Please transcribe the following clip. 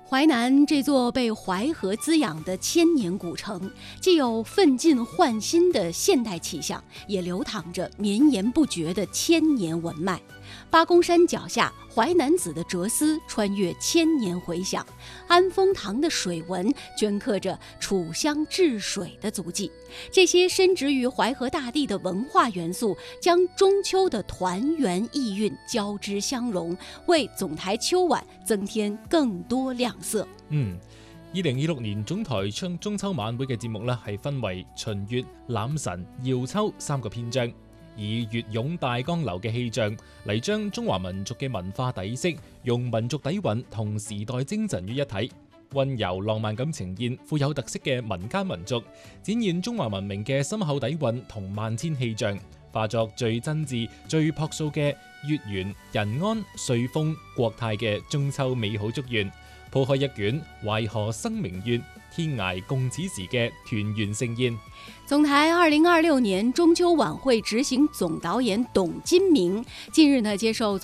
淮南这座被淮河滋养的千年古城，既有奋进焕新的现代气象，也流淌着绵延不绝的千年文脉。八公山脚下，淮南子的哲思穿越千年回响，安丰堂的水纹镌刻着楚乡治水的足迹。这些深植于淮河大地的文化元素，将中秋的团圆意蕴交织相融，为總台秋晚增添更多亮色。 2026年總台唱中秋晚會嘅節目咧，係分為秦月、欖辰、瑤秋3個篇章，以粵湧大江流嘅氣象嚟將中華民族嘅文化底色用民族底蘊同時代精神於一體，溫柔浪漫咁呈現富有特色嘅民間民族，展現中華文明嘅深厚底蘊同萬千氣象，化作最真摯、最樸素嘅月圓人安、歲豐國泰嘅中秋美好祝願，鋪開一卷淮河生明月，天涯共此時嘅團圓盛宴。 總台2026年中秋晚會執行總導演董金明近日接受